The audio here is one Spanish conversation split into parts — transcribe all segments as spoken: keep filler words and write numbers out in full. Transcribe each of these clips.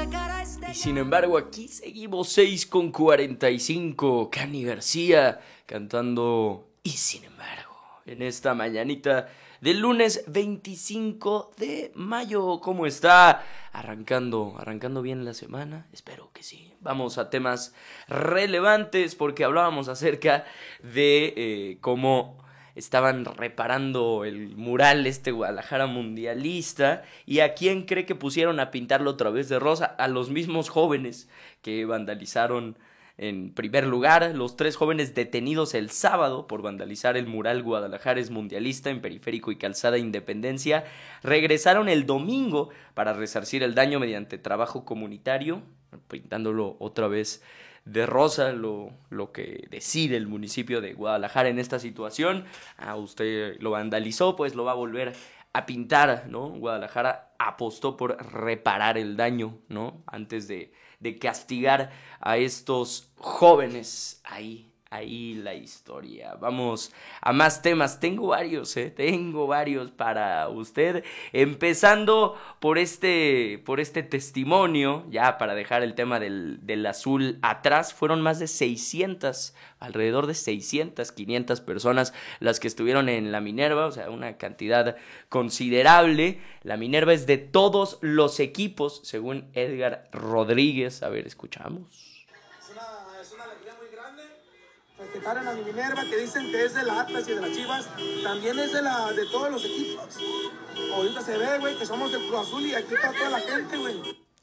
Y sin embargo aquí seguimos seis con cuarenta y cinco. Cani García cantando Y sin embargo en esta mañanita del lunes veinticinco de mayo. ¿Cómo está? Arrancando, arrancando bien la semana, espero que sí. Vamos a temas relevantes porque hablábamos acerca de eh, cómo estaban reparando el mural este Guadalajara mundialista y a quién cree que pusieron a pintarlo otra vez de rosa. A los mismos jóvenes que vandalizaron en primer lugar, los tres jóvenes detenidos el sábado por vandalizar el mural Guadalajara es mundialista en Periférico y Calzada Independencia, regresaron el domingo para resarcir el daño mediante trabajo comunitario, pintándolo otra vez de rosa, lo, lo que decide el municipio de Guadalajara en esta situación. Ah, usted lo vandalizó, pues lo va a volver a pintar, ¿no? Guadalajara apostó por reparar el daño, ¿no? Antes de, de castigar a estos jóvenes. Ahí, ahí la historia. Vamos a más temas. Tengo varios, ¿eh? Tengo varios para usted. Empezando por este, por este testimonio, ya para dejar el tema del, del azul atrás. Fueron más de seiscientas, alrededor de seiscientas, quinientas personas las que estuvieron en la Minerva, o sea, una cantidad considerable. La Minerva es de todos los equipos, según Edgar Rodríguez. A ver, escuchamos. Es una, es una alegría muy grande festejar en la Minerva, que dicen que es de la Atlas y de las Chivas, también es de, la, de todos los equipos. Ahorita se ve, güey, que somos del Cruz Azul y aquí está toda la gente, güey.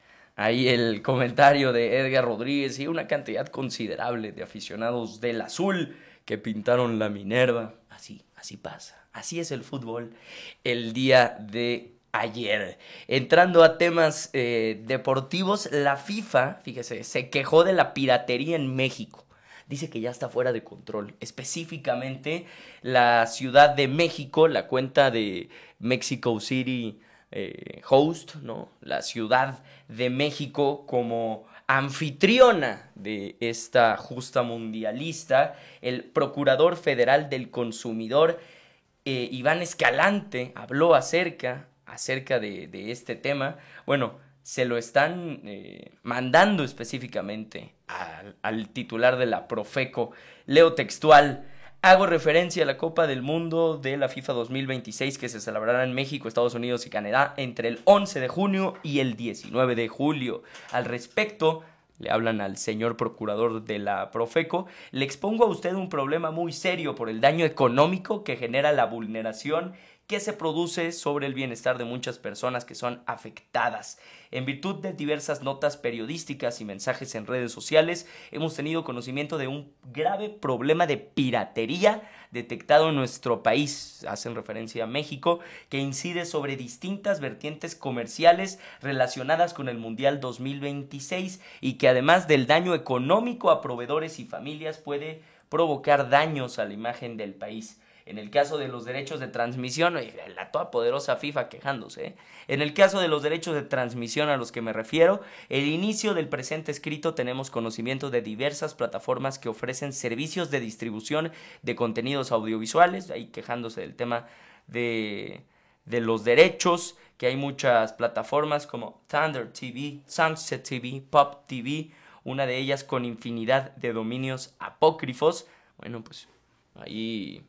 Ahí el comentario de Edgar Rodríguez y una cantidad considerable de aficionados del azul que pintaron la Minerva. Así, así pasa. Así es el fútbol el día de ayer. Entrando a temas eh, deportivos, la FIFA, fíjese, se quejó de la piratería en México. Dice que ya está fuera de control. Específicamente la Ciudad de México, la cuenta de Mexico City Eh, host, ¿no? La Ciudad de México como anfitriona de esta justa mundialista. El Procurador Federal del Consumidor, eh, Iván Escalante, habló acerca, acerca de, de este tema. Bueno, se lo están eh, mandando específicamente al, al titular de la Profeco. Leo textual: hago referencia a la Copa del Mundo de la FIFA dos mil veintiséis que se celebrará en México, Estados Unidos y Canadá entre el once de junio y el diecinueve de julio. Al respecto, le hablan al señor procurador de la Profeco: le expongo a usted un problema muy serio por el daño económico que genera la vulneración que se produce sobre el bienestar de muchas personas que son afectadas. En virtud de diversas notas periodísticas y mensajes en redes sociales, hemos tenido conocimiento de un grave problema de piratería detectado en nuestro país, hacen referencia a México, que incide sobre distintas vertientes comerciales relacionadas con el Mundial dos mil veintiséis y que además del daño económico a proveedores y familias puede provocar daños a la imagen del país. En el caso de los derechos de transmisión, la toda poderosa FIFA quejándose, ¿eh? En el caso de los derechos de transmisión a los que me refiero, el inicio del presente escrito tenemos conocimiento de diversas plataformas que ofrecen servicios de distribución de contenidos audiovisuales, ahí quejándose del tema de, de los derechos, que hay muchas plataformas como Thunder T V, Sunset T V, Pop T V, una de ellas con infinidad de dominios apócrifos. Bueno, pues ahí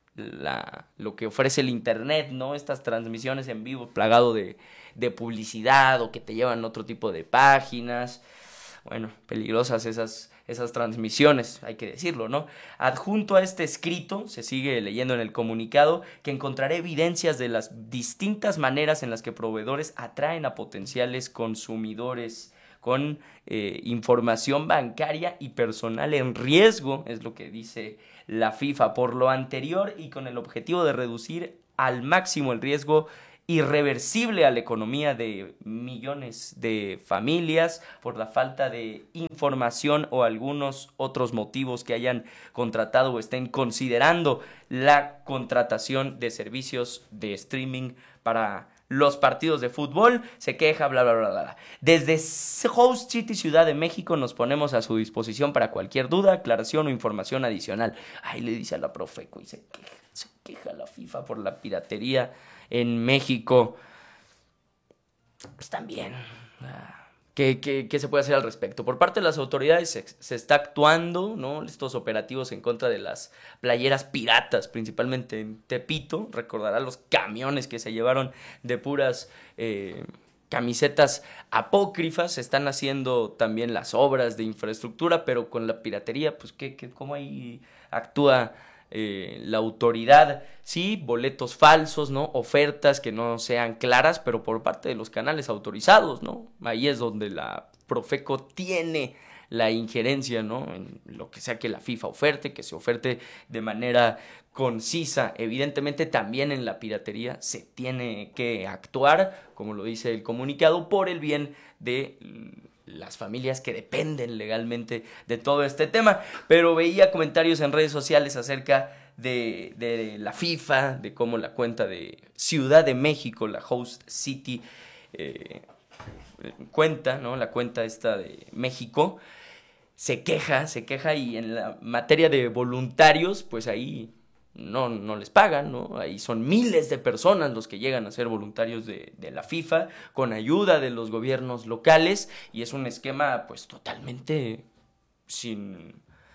La, lo que ofrece el internet, ¿no? Estas transmisiones en vivo plagado de, de publicidad o que te llevan a otro tipo de páginas. Bueno, peligrosas esas, esas transmisiones, hay que decirlo, ¿no? Adjunto a este escrito, se sigue leyendo en el comunicado, que encontraré evidencias de las distintas maneras en las que proveedores atraen a potenciales consumidores con eh, información bancaria y personal en riesgo, es lo que dice la FIFA. Por lo anterior y con el objetivo de reducir al máximo el riesgo irreversible a la economía de millones de familias por la falta de información o algunos otros motivos que hayan contratado o estén considerando la contratación de servicios de streaming para los partidos de fútbol, se queja, bla, bla, bla, bla. Desde Host City, Ciudad de México, nos ponemos a su disposición para cualquier duda, aclaración o información adicional. Ahí le dice a la Profeco y se queja, se queja la FIFA por la piratería en México. Pues también, ¿Qué, qué, qué se puede hacer al respecto? Por parte de las autoridades se, se está actuando, ¿no? Estos operativos en contra de las playeras piratas, principalmente en Tepito. Recordará los camiones que se llevaron de puras eh, camisetas apócrifas. Se están haciendo también las obras de infraestructura, pero con la piratería, pues, ¿qué, qué, ¿cómo ahí actúa eh, la autoridad? Sí, boletos falsos, ¿no? Ofertas que no sean claras, pero por parte de los canales autorizados, ¿no? Ahí es donde la Profeco tiene la injerencia, ¿no? En lo que sea que la FIFA oferte, que se oferte de manera concisa. Evidentemente también en la piratería se tiene que actuar, como lo dice el comunicado, por el bien de las familias que dependen legalmente de todo este tema. Pero veía comentarios en redes sociales acerca de, de la FIFA, de cómo la cuenta de Ciudad de México, la host city, eh, cuenta, ¿no? La cuenta esta de México, se queja, se queja y en la materia de voluntarios, pues ahí no, no les pagan, ¿no? Ahí son miles de personas los que llegan a ser voluntarios de, de la FIFA con ayuda de los gobiernos locales y es un esquema pues totalmente sin,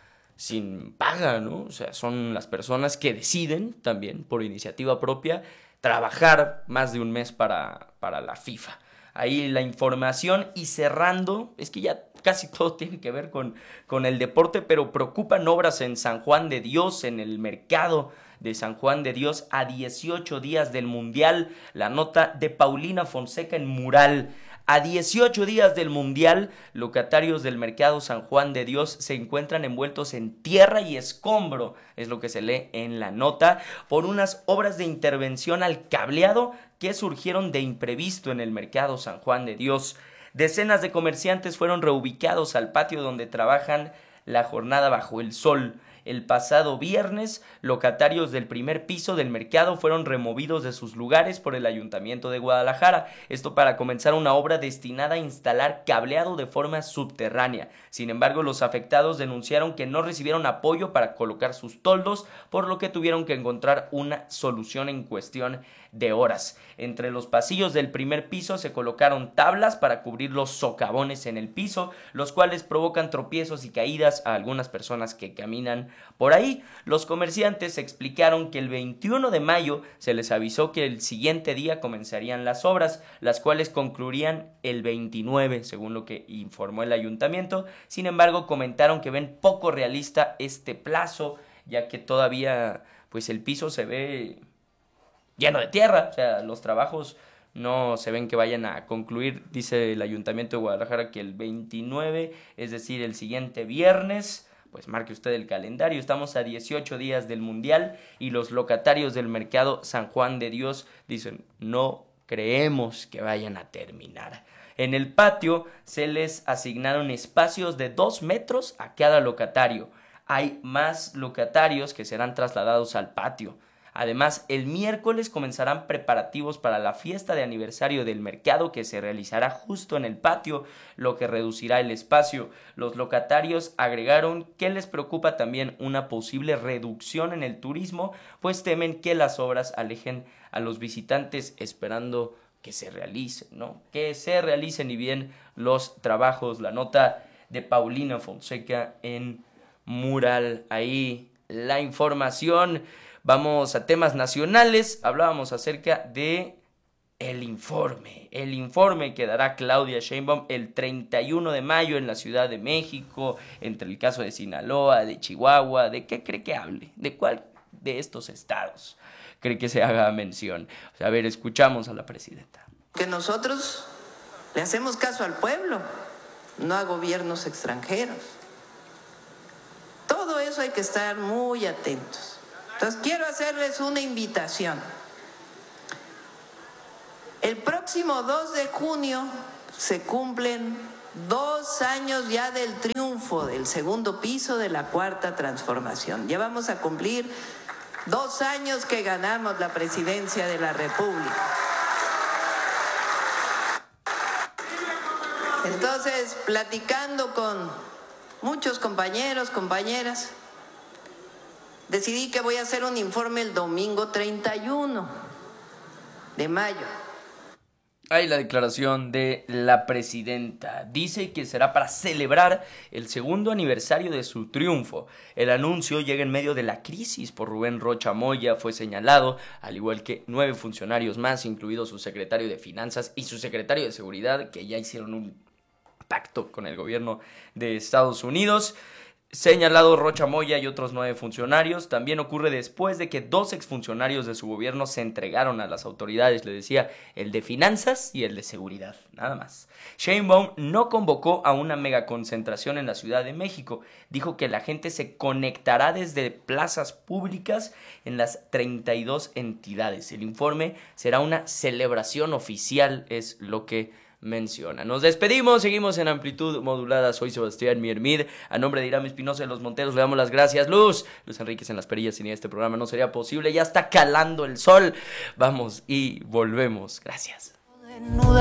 sin paga, ¿no? O sea, son las personas que deciden también por iniciativa propia trabajar más de un mes para, para la FIFA. Ahí la información y cerrando, es que ya casi todo tiene que ver con, con el deporte, pero preocupan obras en San Juan de Dios, en el mercado de San Juan de Dios, a dieciocho días del Mundial. La nota de Paulina Fonseca en Mural. A dieciocho días del Mundial, locatarios del mercado San Juan de Dios se encuentran envueltos en tierra y escombro, es lo que se lee en la nota, por unas obras de intervención al cableado que surgieron de imprevisto en el mercado San Juan de Dios. Decenas de comerciantes fueron reubicados al patio donde trabajan la jornada bajo el sol. El pasado viernes, locatarios del primer piso del mercado fueron removidos de sus lugares por el Ayuntamiento de Guadalajara. Esto para comenzar una obra destinada a instalar cableado de forma subterránea. Sin embargo, los afectados denunciaron que no recibieron apoyo para colocar sus toldos, por lo que tuvieron que encontrar una solución en cuestión de horas. Entre los pasillos del primer piso se colocaron tablas para cubrir los socavones en el piso, los cuales provocan tropiezos y caídas a algunas personas que caminan por ahí. Los comerciantes explicaron que el veintiuno de mayo se les avisó que el siguiente día comenzarían las obras, las cuales concluirían el veintinueve, según lo que informó el ayuntamiento. Sin embargo, comentaron que ven poco realista este plazo, ya que todavía pues el piso se ve lleno de tierra, o sea, los trabajos no se ven que vayan a concluir. Dice el Ayuntamiento de Guadalajara que el veintinueve, es decir, el siguiente viernes. Pues marque usted el calendario, estamos a dieciocho días del Mundial y los locatarios del mercado San Juan de Dios dicen, no creemos que vayan a terminar. En el patio se les asignaron espacios de dos metros a cada locatario. Hay más locatarios que serán trasladados al patio. Además, el miércoles comenzarán preparativos para la fiesta de aniversario del mercado que se realizará justo en el patio, lo que reducirá el espacio. Los locatarios agregaron que les preocupa también una posible reducción en el turismo, pues temen que las obras alejen a los visitantes esperando que se realicen, ¿no? Que se realicen y bien los trabajos. La nota de Paulina Fonseca en Mural. Ahí la información. Vamos a temas nacionales. Hablábamos acerca de el informe. El informe que dará Claudia Sheinbaum el treinta y uno de mayo en la Ciudad de México, entre el caso de Sinaloa, de Chihuahua. ¿De qué cree que hable? ¿De cuál de estos estados cree que se haga mención? O sea, a ver, escuchamos a la presidenta. Que nosotros le hacemos caso al pueblo, no a gobiernos extranjeros. Todo eso hay que estar muy atentos. Entonces, quiero hacerles una invitación. El próximo dos de junio se cumplen dos años ya del triunfo del segundo piso de la Cuarta Transformación. Ya vamos a cumplir dos años que ganamos la presidencia de la República. Entonces, platicando con muchos compañeros, compañeras, decidí que voy a hacer un informe el domingo treinta y uno de mayo. Hay la declaración de la presidenta. Dice que será para celebrar el segundo aniversario de su triunfo. El anuncio llega en medio de la crisis por Rubén Rocha Moya. Fue señalado, al igual que nueve funcionarios más, incluido su secretario de Finanzas y su secretario de Seguridad, que ya hicieron un pacto con el gobierno de Estados Unidos. Señalado Rocha Moya y otros nueve funcionarios. También ocurre después de que dos exfuncionarios de su gobierno se entregaron a las autoridades, le decía, el de Finanzas y el de Seguridad, nada más. Sheinbaum no convocó a una megaconcentración en la Ciudad de México. Dijo que la gente se conectará desde plazas públicas en las treinta y dos entidades. El informe será una celebración oficial, es lo que menciona. Nos despedimos, seguimos en amplitud modulada. Soy Sebastián Miermid, a nombre de Irán Espinosa de los Monteros le damos las gracias. Luz, Luz Enríquez en las perillas. Sin este programa no sería posible. Ya está calando el sol. Vamos y volvemos. Gracias.